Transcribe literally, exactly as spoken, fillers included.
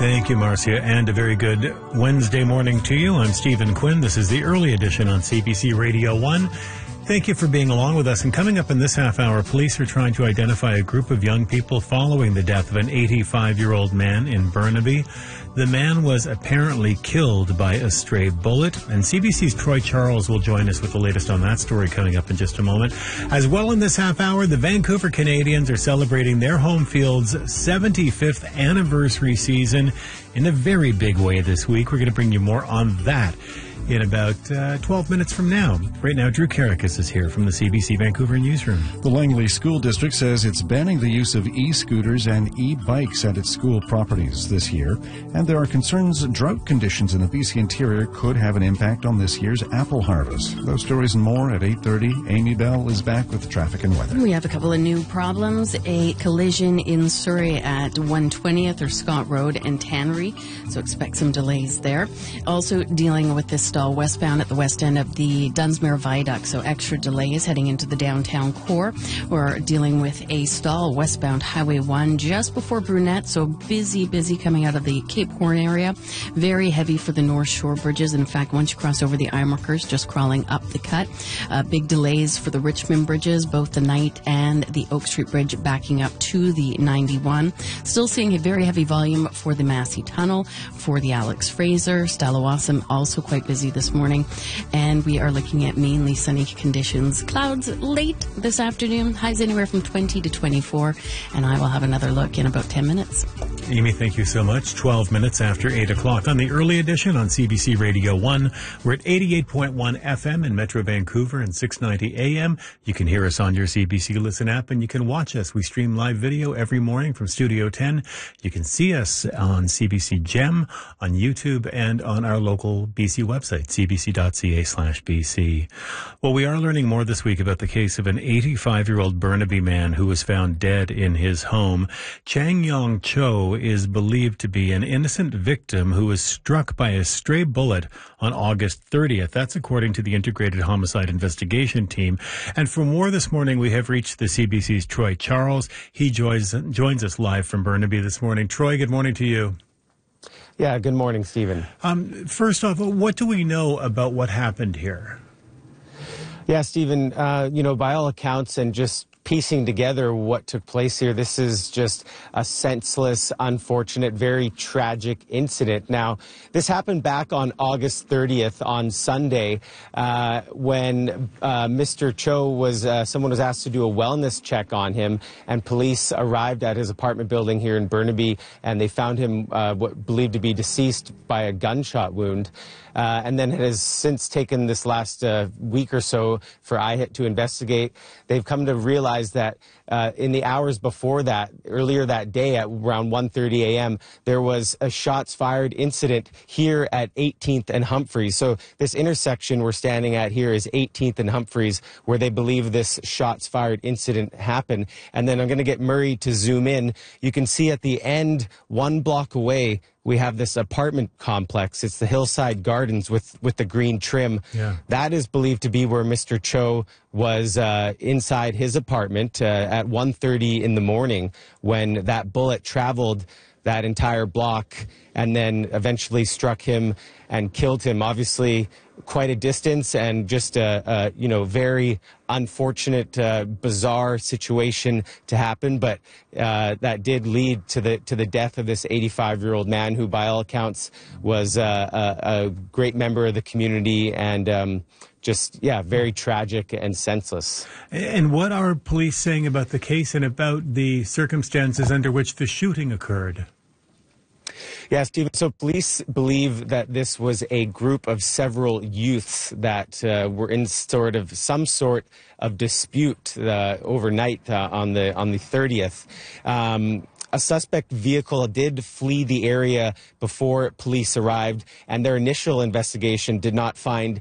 Thank you, Marcia, and a very good Wednesday morning to you. I'm Stephen Quinn. This is the early edition on C B C Radio one. Thank you for being along with us. And coming up in this half hour, police are trying to identify a group of young people following the death of an eighty-five-year-old man in Burnaby. The man was apparently killed by a stray bullet, and C B C's Troy Charles will join us with the latest on that story coming up in just a moment. As well, in this half hour, the Vancouver Canadians are celebrating their home field's seventy-fifth anniversary season in a very big way this week. We're going to bring you more on that in about uh, twelve minutes from now. Right now, Drew Karakas is here from the C B C Vancouver newsroom. The Langley School District says it's banning the use of e-scooters and e-bikes at its school properties this year, and there are concerns that drought conditions in the B C interior could have an impact on this year's apple harvest. Those stories and more at eight thirty. Amy Bell is back with traffic and weather. We have a couple of new problems. A collision in Surrey at one twentieth or Scott Road and Tannery, so expect some delays there. Also dealing with this stall westbound at the west end of the Dunsmuir Viaduct, so extra delays heading into the downtown core. We're dealing with a stall westbound Highway one just before Brunette, so busy, busy coming out of the Cape Horn area. Very heavy for the North Shore bridges. In fact, once you cross over the Ironworkers, just crawling up the cut. Uh, big delays for the Richmond bridges, both the Knight and the Oak Street Bridge backing up to the ninety-one. Still seeing a very heavy volume for the Massey Tunnel, for the Alex Fraser. Stallawasam also quite busy this morning, and we are looking at mainly sunny conditions. Clouds late this afternoon, highs anywhere from twenty to twenty-four, and I will have another look in about ten minutes. Amy, thank you so much. twelve minutes after eight o'clock on the early edition on C B C Radio one. We're at eighty-eight point one F M in Metro Vancouver and six ninety A M. You can hear us on your C B C Listen app, and you can watch us. We stream live video every morning from Studio ten. You can see us on C B C Gem, on YouTube, and on our local B C website, c b c dot c a slash b c. Well, we are learning more this week about the case of an eighty-five-year-old Burnaby man who was found dead in his home. Chang Yong Cho is believed to be an innocent victim who was struck by a stray bullet on August thirtieth. That's according to the Integrated Homicide Investigation Team. And for more this morning, we have reached the C B C's Troy Charles. He joins, joins us live from Burnaby this morning. Troy, good morning to you. Yeah, good morning, Stephen. Um, first off, what do we know about what happened here? Yeah, Stephen, uh, you know, by all accounts and just piecing together what took place here, this is just a senseless, unfortunate, very tragic incident. Now, this happened back on August thirtieth on Sunday uh, when uh, Mister Cho was, uh, someone was asked to do a wellness check on him, and police arrived at his apartment building here in Burnaby, and they found him uh, what believed to be deceased by a gunshot wound. Uh, and then it has since taken this last uh, week or so for I H I T to investigate. They've come to realize that uh, in the hours before that, earlier that day at around one thirty A M, there was a shots fired incident here at eighteenth and Humphreys. So this intersection we're standing at here is eighteenth and Humphreys, where they believe this shots fired incident happened. And then I'm going to get Murray to zoom in. You can see at the end, one block away, we have this apartment complex. It's the Hillside Gardens with, with the green trim. Yeah. That is believed to be where Mister Cho was uh, inside his apartment uh, at one thirty in the morning when that bullet traveled that entire block and then eventually struck him and killed him. Obviously, quite a distance and just a, a you know, very unfortunate, uh, bizarre situation to happen. But uh, that did lead to the to the death of this eighty-five-year-old man who, by all accounts, was uh, a, a great member of the community and um, just, yeah, very tragic and senseless. And what are police saying about the case and about the circumstances under which the shooting occurred? Yeah, Stephen, so police believe that this was a group of several youths that uh, were in sort of some sort of dispute uh, overnight uh, on the on the thirtieth. Um, A suspect vehicle did flee the area before police arrived, and their initial investigation did not find